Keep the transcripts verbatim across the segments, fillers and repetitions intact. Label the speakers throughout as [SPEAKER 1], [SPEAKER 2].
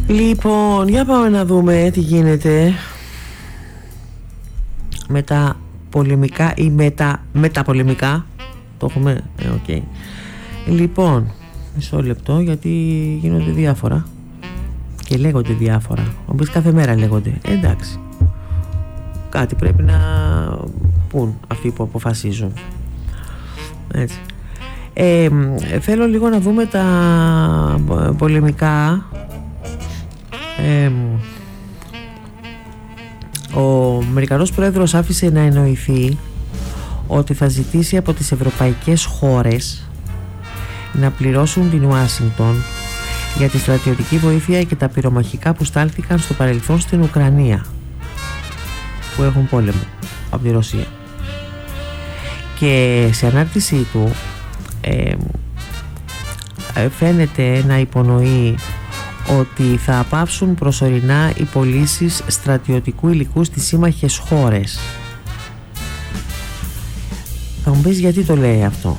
[SPEAKER 1] Λοιπόν, για πάμε να δούμε τι γίνεται με τα πολεμικά ή με τα μεταπολεμικά. Το έχουμε, ε, okay. Λοιπόν, μισό λεπτό, γιατί γίνονται διάφορα και λέγονται διάφορα. Όμως κάθε μέρα λέγονται, ε, εντάξει, κάτι πρέπει να πούν αυτοί που αποφασίζουν. Έτσι. Ε, θέλω λίγο να δούμε τα πολεμικά. Ε, ο Αμερικανός πρόεδρος άφησε να εννοηθεί ότι θα ζητήσει από τις ευρωπαϊκές χώρες να πληρώσουν την Ουάσιγκτον για τη στρατιωτική βοήθεια και τα πυρομαχικά που στάλθηκαν στο παρελθόν στην Ουκρανία, που έχουν πόλεμο από τη Ρωσία. Και σε ανάρτησή του ε, φαίνεται να υπονοεί ότι θα πάψουν προσωρινά οι πωλήσεις στρατιωτικού υλικού στις σύμμαχες χώρες. Θα μου πεις γιατί το λέει αυτό?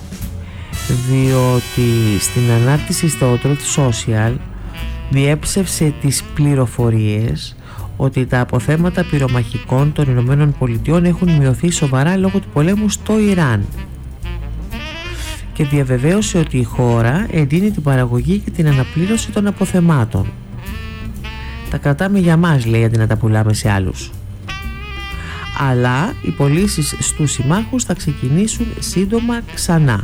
[SPEAKER 1] Διότι στην ανάρτηση στο Truth Social διέψευσε τις πληροφορίες ότι τα αποθέματα πυρομαχικών των Ηνωμένων Πολιτειών έχουν μειωθεί σοβαρά λόγω του πολέμου στο Ιράν, και διαβεβαίωσε ότι η χώρα εντείνει την παραγωγή και την αναπλήρωση των αποθεμάτων. Τα κρατάμε για μας, λέει, αντί να τα πουλάμε σε άλλους. Αλλά οι πωλήσεις στους συμμάχους θα ξεκινήσουν σύντομα ξανά.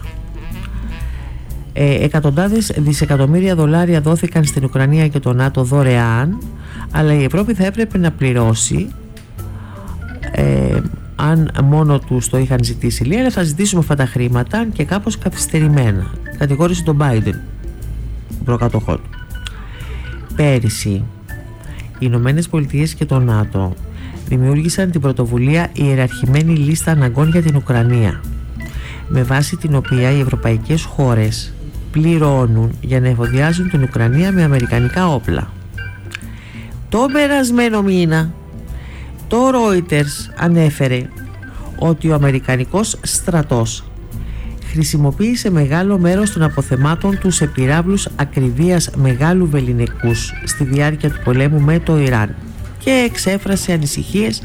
[SPEAKER 1] Ε, εκατοντάδες δισεκατομμύρια δολάρια δόθηκαν στην Ουκρανία και το ΝΑΤΟ δωρεάν, αλλά η Ευρώπη θα έπρεπε να πληρώσει, ε, αν μόνο τους το είχαν ζητήσει, λέει, αλλά θα ζητήσουμε αυτά τα χρήματα και κάπως καθυστερημένα. Κατηγόρησε τον Biden, προκατοχό του. Πέρυσι οι Ηνωμένες Πολιτείες και το ΝΑΤΟ δημιούργησαν την πρωτοβουλία Ιεραρχημένη Λίστα Αναγκών για την Ουκρανία, με βάση την οποία οι ευρωπαϊκές χώρες πληρώνουν για να εφοδιάζουν την Ουκρανία με αμερικανικά όπλα. Το περασμένο μήνα το Reuters ανέφερε ότι ο αμερικανικός στρατός χρησιμοποίησε μεγάλο μέρος των αποθεμάτων του σε πυράβλους ακριβίας μεγάλου βεληνικούς στη διάρκεια του πολέμου με το Ιράν και εξέφρασε ανησυχίες